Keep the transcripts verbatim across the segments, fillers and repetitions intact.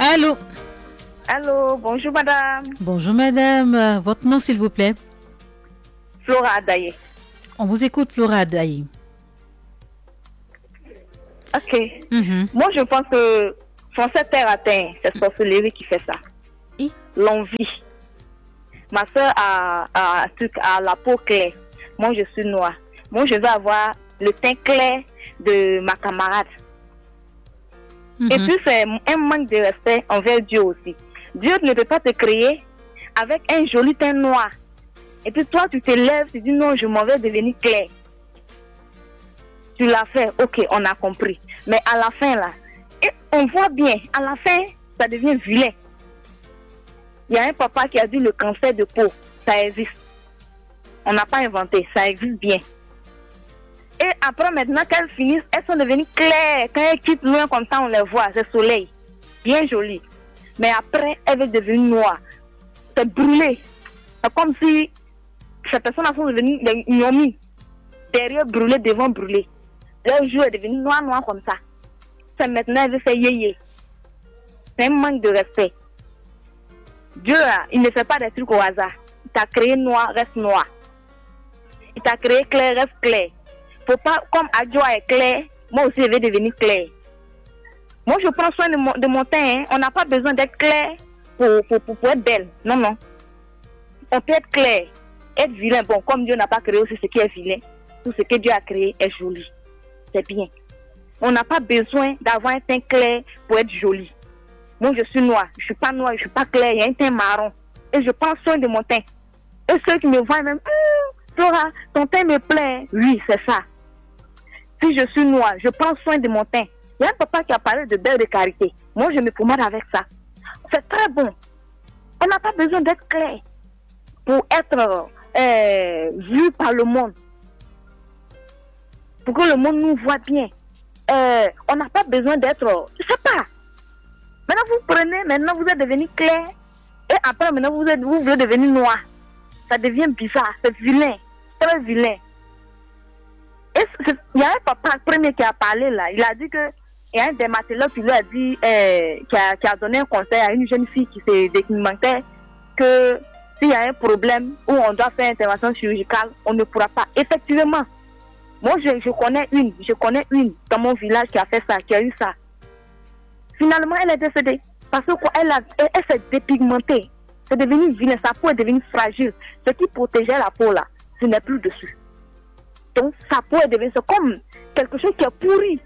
Allô? Allô, bonjour madame. Bonjour madame. Euh, Votre nom s'il vous plaît? Flora Adaye. On vous écoute Flora Adaye. Ok. Mhm. Moi je pense que français terre à terre, c'est sorcellerie qui fait ça. Et? L'envie. Ma soeur a, a, a, a la peau claire. Moi je suis noire. Moi je veux avoir le teint clair de ma camarade. Mhm. Et puis c'est un manque de respect envers Dieu aussi. Dieu ne peut pas te créer avec un joli teint noir. Et puis toi tu te lèves, tu dis non, je m'en vais devenir clair. Tu l'as fait, ok, on a compris. Mais à la fin là, et on voit bien, à la fin, ça devient vilain. Il y a un papa qui a dit le cancer de peau, ça existe. On n'a pas inventé, ça existe bien. Et après maintenant qu'elles finissent, elles sont devenues claires. Quand elles quittent loin comme ça, on les voit, c'est soleil. Bien joli. Mais après, elles vont devenir noires. C'est brûlé. C'est comme si ces personnes sont devenues des gnomis. Derrière brûlé, devant brûlé. Leur jour est devenu noir, noir comme ça. C'est maintenant, elles veulent faire yéyé. C'est un manque de respect. Dieu, il ne fait pas des trucs au hasard. Il t'a créé noir, reste noir. Il t'a créé clair, reste clair. Faut pas, comme Adjoa est clair, moi aussi je vais devenir clair. Moi je prends soin de mon, de mon teint. Hein. On n'a pas besoin d'être clair pour, pour, pour, pour être belle. Non, non. On peut être clair, être vilain. Bon, comme Dieu n'a pas créé aussi ce qui est vilain, tout ce que Dieu a créé est joli. C'est bien. On n'a pas besoin d'avoir un teint clair pour être joli. Moi je suis noire, je suis pas noire, je suis pas claire, il y a un teint marron. Et je prends soin de mon teint. Et ceux qui me voient même, hum, Flora, ton teint me plaît. Oui, c'est ça. Si je suis noire, je prends soin de mon teint. Il y a un papa qui a parlé de beurre de karité. Moi, je me pommade avec ça. C'est très bon. On n'a pas besoin d'être clair pour être euh, vu par le monde. Pour que le monde nous voit bien. Euh, on n'a pas besoin d'être... Je sais pas. Maintenant, vous prenez, maintenant, vous êtes devenu clair. Et après, maintenant, vous, êtes, vous voulez devenir noir. Ça devient bizarre. C'est vilain. Très vilain. Il y a un papa premier qui a parlé là, il a dit que il y a un dermatologue qui lui a dit, euh, qui, a, qui a donné un conseil à une jeune fille qui s'est documentée que s'il y a un problème où on doit faire intervention chirurgicale, on ne pourra pas. Effectivement, moi je, je connais une, je connais une dans mon village qui a fait ça, qui a eu ça. Finalement, elle est décédée parce qu'elle a, elle, elle s'est dépigmentée. C'est devenu vilain, sa peau est devenue fragile. Ce qui protégeait la peau là, ce n'est plus dessus. Donc, sa peau est devenue comme quelque chose qui est pourri.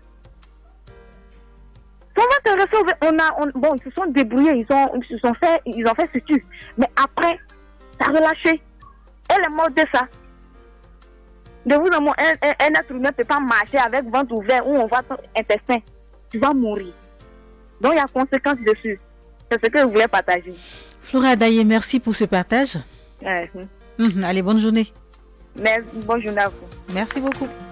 Ça va t'intéresser, on a, on, bon, ils se sont débrouillés, ils ont, ils se sont fait, ils ont fait ce tu. Mais après, ça a relâché. Elle est morte de ça. De vous, un, un, un être humain ne peut pas marcher avec ventre ouvert où on voit ton intestin. Tu vas mourir. Donc, il y a conséquences dessus. C'est ce que je voulais partager. Flora Adaye, merci pour ce partage. Ouais. Mmh, allez, bonne journée. Merci, bonne journée à vous. Merci beaucoup.